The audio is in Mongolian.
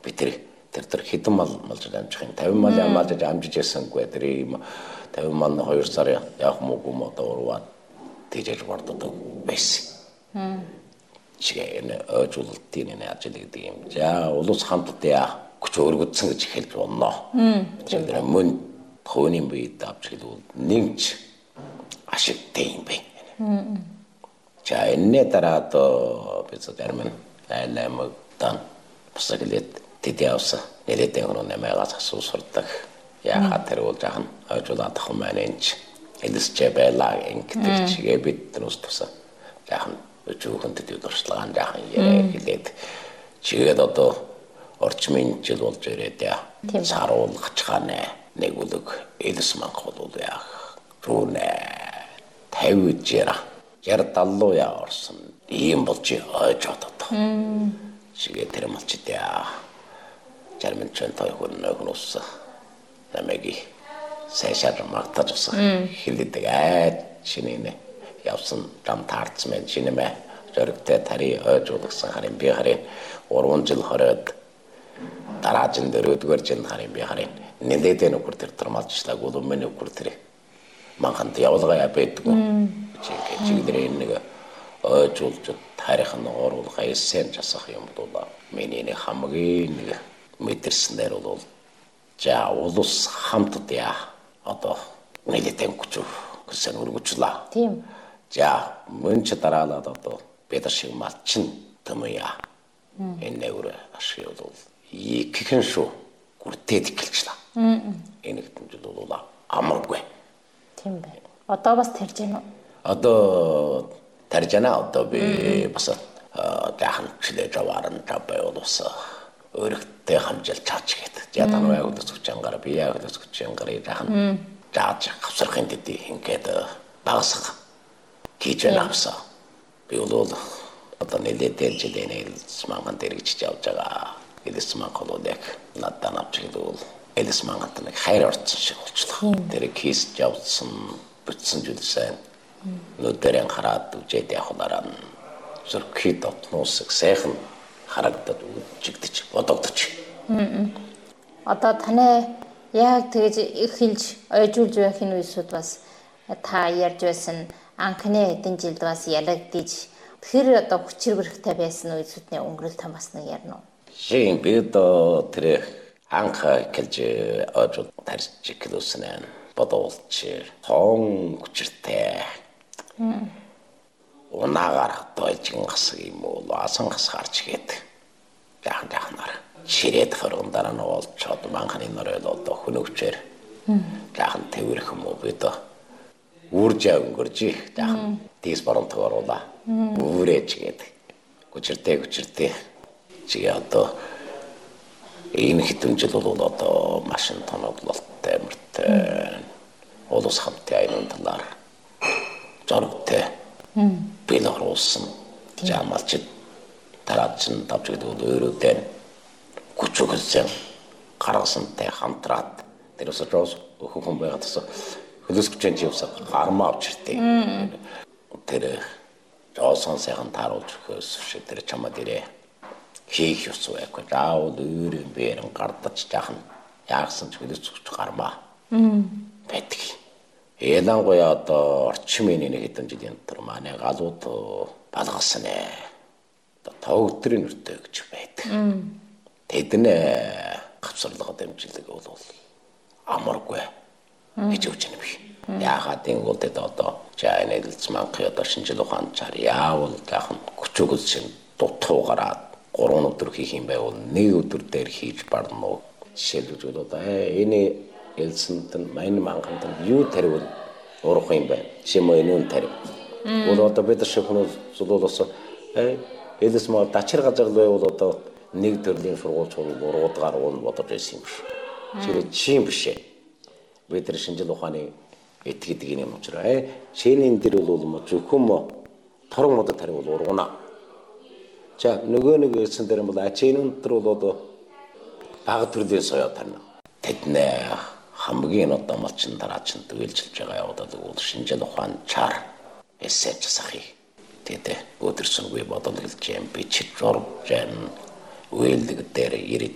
тэр хэдэн мал малж амжих юм 50 мал ямаалж амжиж ясангүй тэр ийм 50 мал 2 сар явах муугүй одоо урваад тийжэж барддаг байсан. Чигээ энэ өөжүүлэлтийн энэ ажил гэдэг юм. За улс хамтдаа хүч өргөдсөн гэж хэлж болно. Тэр мөн тооны бие давж хэлвэл нэгж ашигтай юм байна. За энэ дараа одоо бид зарим аймагтан босаглээд тэдээс нэлээд нэмэгээс асуусардаг. Яагаад тэр бол жахан өөжүүлээд ах маань энэ элсчээ байлаа ингэдэг чигээ бид нүс туса жахан өчүүхэнд төдөршлөөн жахан хэлээд чигээд одоо орчмын жил болж ирээд саруулгач ханаа нэг үлэг элс манх бол яах рүүнэ 50 жира 70 яа орсон ийм болж ойж одод чигээ тэр малчдээ жармын чөнтэй хөнөөс намайг сайшаар магтаж усан хэлдэг шинэ явсан дам таарцмэн шинэмэ зөрөгтэй тари ойжуулсан харин би харин 3 жил хороод дараагийн 4-р жил харин би харин нэлээд нөхөр тэр тормалжлаг бол миний нөхөр тэр манханд явуулгаа байдгүй чигээр нэг ойжуулж тарих нь оруулах эссэн жасах юм бол миний нэг хамгийн нэг мэдэрснээр бол за улс хамтдаа одоо нэлээд хүч гэсэн үргэлжлээ. Тийм. За мөн ч дараалаад одоо бид шиг малчин тэмэя. Энэ өөр ашиг бол иххэн шүү гүртээд эхэлчихлээ. Энэ хэдэн жил бол амаргүй. Тийм бай. Одоо бас тарж гэнэ үү? Одоо тарж гэнэ. Одоо би бас жаахан чилээж аваарн табай болоос өөрөгтэй хамжилж чаач гэдэг. За танаа яг өсөж ангаар би яг өсөж ангаар жаахан жаач авсрахын дэдий ингээд багасах гэж навсаа. Би бол одоо нэлээд жилийн элс манган дэрэгч явж байгаа. Элс манган бол яг надад навч гэдэг элс манганд нэг хайр орцсон шиг болчихлоо. Тэр кейс явсан бүтсэн зүйлсэн. Нүдэрэн хараад үжээд явахлаараа зөрхий дотнуусаг сайхан харагдаад үжигдэж бодогдож. Одоо таны яг тэгж их хэлж ойжуулж байх энэ үеисүүд бас та ярьж байсан анхны хэдэн жилд бас ялагдаж тэр одоо хүчирхэгтэй байсан үеисүүдний өнгөрөл та бас нэг ярина уу? Жин би одоо тэр анх хэлж ойжуул тарж гэлөөснээ бодоолч хон хүчиртэй унаагаар тойлжин гас юм уу асан гас гарч гээд жахнаар ширээд хоргондараа нь олцоод манханы нөрөөл одоо хөнөвчээр жахан тэрх юм уу бид үржээ өнгөрж жахан тийс боронтоор ула үрэж гээд хүчиртэй чигээ одоо энэ хэдэн жил бол одоо машин тоноглолттой мөртэй улс хамтын аюун талаар зоригтой белорусын жамалчид тараачны тавч гэдэг бол өөрөөдөө хүчөглсөн гаргасантай хамтраад тэрээс жоос хүн байгаадас хөлөс хүчэн живсаа гармаа авчиртээ тэр жоосон сайхан тааруулж өгөөс тэр чамаа дээрээ хийх ёсгүй яг заавал өөрийн бэрэн гардаж жахан яагсан ч хөлөс хүч гармаа байдаг. Ялангуяа одоо орчмын нэг хэдэн жилийн дотор манай галууд балгасан ээ. Одоо өдрийн өртөө гэж байдаг. Тэднээ гавцарлага дэмжлэг бол амаргүй гэж үгж юм би. Яагаад гэвэл тэд одоо чайны дэлц манхи одоо шинжил ухаан чар яавал гахын хүчөглөл шин дутуугараад 3 өдөр хийх юм байвал 1 өдөр дээр хийж барна уу. Жишээлбэл одоо энэ элсэнд мань манганд юу таривал урах юм бэ? Шимээ нүн тарив. Бол одоо бид шиг хүмүүс зулуулаас элс мал дачир газар байвал одоо нэг төрлийн сургууль уруудгаар уун бодож байсан юм биш. Чи чим биш. Бид нар шинжил ухааны этгээд юм учраас шинийн дэр бол зөвхөн торог мод таривал ургана. За нөгөө нэг элсэн дээр бол ачийн өнтер бол одоо бага төрлийн соёо тарна. Тэднээ хамгийн одоо малчин дараачин төвлөжилж байгаа яваад бол шинжил ухаан чар эсэж засахыг тэд өдөрсөнгүй бодол хэлж юм би чиг журж жан үйлдэг дээр ирээд